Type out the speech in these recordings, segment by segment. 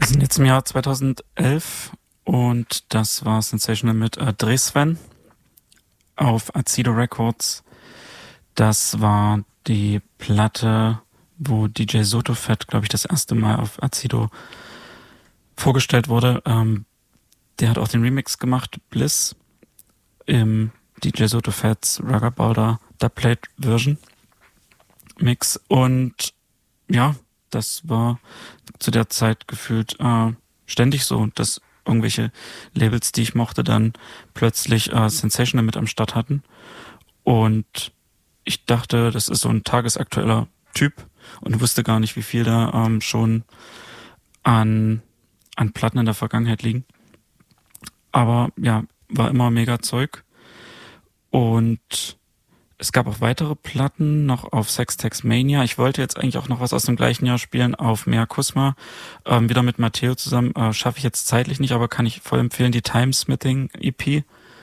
Wir sind jetzt im Jahr 2011 und das war Sensational mit Dresven auf Acido Records. Das war die Platte, wo DJ Sotofett, glaube ich, das erste Mal auf Acido vorgestellt wurde. Der hat auch den Remix gemacht, Bliss, im DJ Sotofetts Ragabowder Dubplate Version Mix. Und ja, das war zu der Zeit gefühlt ständig so, dass irgendwelche Labels, die ich mochte, dann plötzlich Sensational mit am Start hatten. Und ich dachte, das ist so ein tagesaktueller Typ und wusste gar nicht, wie viel da schon an Platten in der Vergangenheit liegen. Aber ja, war immer mega Zeug. Und es gab auch weitere Platten noch auf Sextex Mania. Ich wollte jetzt eigentlich auch noch was aus dem gleichen Jahr spielen auf Mea Kusma. Wieder mit Matteo zusammen. Schaffe ich jetzt zeitlich nicht, aber kann ich voll empfehlen. Die Timesmithing EP.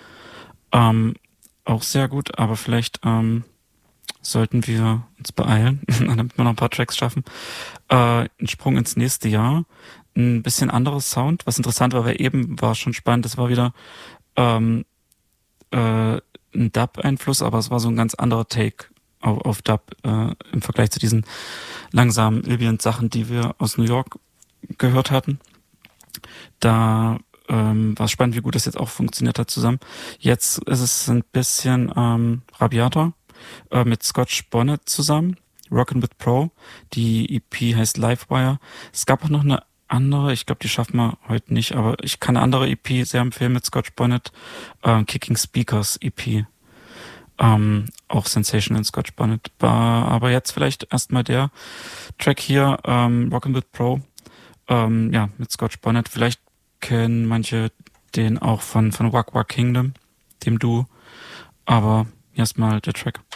Auch sehr gut, aber vielleicht sollten wir uns beeilen, damit wir noch ein paar Tracks schaffen. Ein Sprung ins nächste Jahr. Ein bisschen anderes Sound. Was interessant war, weil eben war schon spannend. Das war wieder ein Dub-Einfluss, aber es war so ein ganz anderer Take auf Dub im Vergleich zu diesen langsamen Ambient-Sachen, die wir aus New York gehört hatten. Da war es spannend, wie gut das jetzt auch funktioniert hat zusammen. Jetzt ist es ein bisschen rabiater mit Scotch Bonnet zusammen, Rockin' with Pro. Die EP heißt Livewire. Es gab auch noch eine andere, ich glaube, die schaffen wir heute nicht, aber ich kann eine andere EP sehr empfehlen mit Scotch Bonnet, Kicking Speakers EP. Auch Sensational Scotch Bonnet. Aber jetzt vielleicht erstmal der Track hier, Rockin' with Pro, ja, mit Scotch Bonnet. Vielleicht kennen manche den auch von Wak Wak Kingdom, dem Duo. Aber erstmal der Track.